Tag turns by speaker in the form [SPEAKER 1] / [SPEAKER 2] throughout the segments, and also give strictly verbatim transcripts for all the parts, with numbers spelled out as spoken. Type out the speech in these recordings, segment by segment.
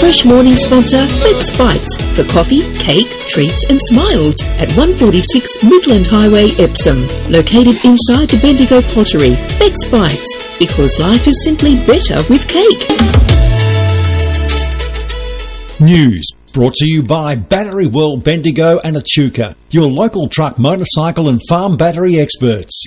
[SPEAKER 1] Fresh Morning sponsor Bex Bites for coffee, cake, treats and smiles at one forty-six Midland Highway, Epsom. Located inside the Bendigo Pottery, Bex Bites, because life is simply better with cake.
[SPEAKER 2] News brought to you by Battery World Bendigo and Echuca, your local truck, motorcycle and farm battery experts.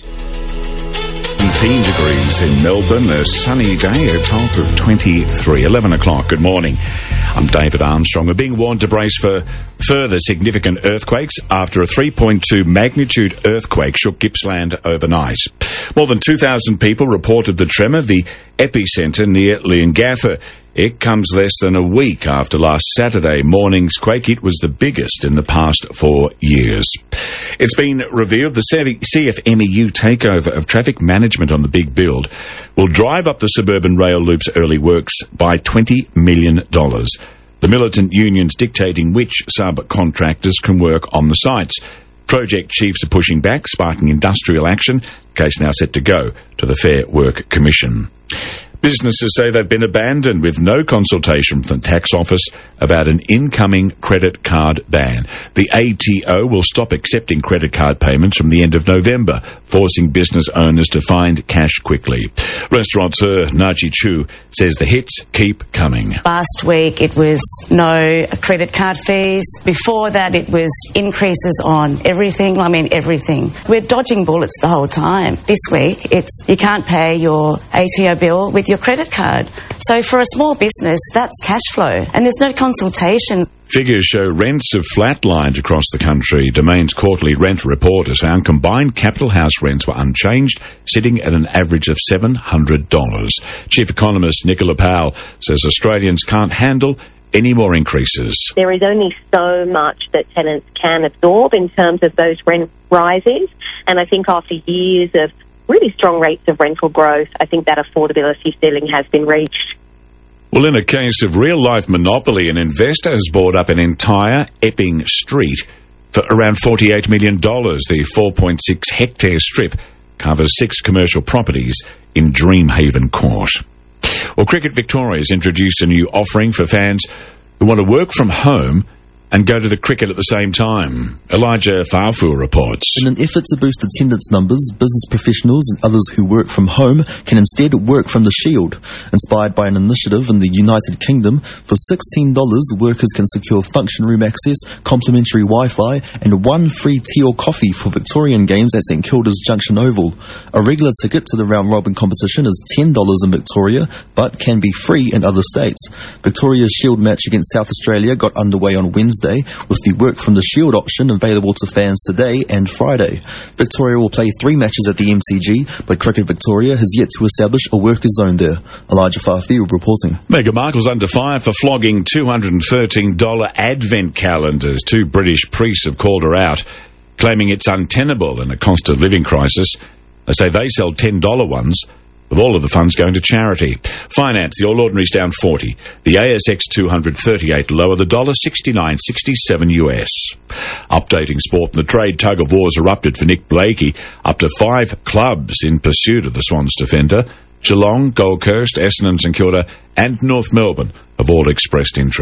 [SPEAKER 3] seventeen degrees in Melbourne, a sunny day, a top of twenty-three. eleven o'clock, good morning. I'm David Armstrong. We're being warned to brace for further significant earthquakes after a three point two magnitude earthquake shook Gippsland overnight. More than two thousand people reported the tremor, the epicentre near Leongatha. It comes less than a week after last Saturday morning's quake. It was the biggest in the past four years. It's been revealed the C F M E U takeover of traffic management on the Big Build will drive up the suburban rail loop's early works by twenty million dollars. The militant unions dictating which subcontractors can work on the sites. Project chiefs are pushing back, sparking industrial action. Case now set to go to the Fair Work Commission. Businesses say they've been abandoned with no consultation from the tax office about an incoming credit card ban. The A T O will stop accepting credit card payments from the end of November, forcing business owners to find cash quickly. Restaurateur Naji Chu says the hits keep coming.
[SPEAKER 4] Last week it was no credit card fees. Before that it was increases on everything. I mean everything. We're dodging bullets the whole time. This week it's you can't pay your A T O bill with your credit card. So for a small business, that's cash flow, and there's no consultation.
[SPEAKER 3] Figures show rents have flatlined across the country. Domain's quarterly rent report has found combined capital house rents were unchanged, sitting at an average of seven hundred dollars. Chief economist Nicola Powell says Australians can't handle any more increases.
[SPEAKER 5] There is only so much that tenants can absorb in terms of those rent rises, and I think after years of really strong rates of rental growth, I think that affordability ceiling has been reached.
[SPEAKER 3] Well, in a case of real-life monopoly, an investor has bought up an entire Epping street for around forty-eight million dollars. The four point six hectare strip covers six commercial properties in Dreamhaven Court. Well, Cricket Victoria has introduced a new offering for fans who want to work from home and go to the cricket at the same time. Elijah Farfu reports.
[SPEAKER 6] In an effort to boost attendance numbers, business professionals and others who work from home can instead work from the Shield. Inspired by an initiative in the United Kingdom, for sixteen dollars workers can secure function room access, complimentary Wi-Fi and one free tea or coffee for Victorian games at St Kilda's Junction Oval. A regular ticket to the round-robin competition is ten dollars in Victoria, but can be free in other states. Victoria's Shield match against South Australia got underway on Wednesday, with the work from the Shield option available to fans today and Friday. Victoria will play three matches at the M C G, but Cricket Victoria has yet to establish a workers' zone there. Elijah Farfield reporting.
[SPEAKER 3] Meghan Markle's under fire for flogging two hundred thirteen dollars advent calendars. Two British priests have called her out, claiming it's untenable in a cost of living crisis. They say they sell ten dollar ones, with all of the funds going to charity. Finance, the All Ordinary's down forty. The A S X two hundred thirty-eight lower, the dollar sixty-nine sixty-seven U S. Updating sport, and the trade tug-of-war's erupted for Nick Blakey. Up to five clubs in pursuit of the Swans defender. Geelong, Gold Coast, Essendon, St Kilda and North Melbourne have all expressed interest.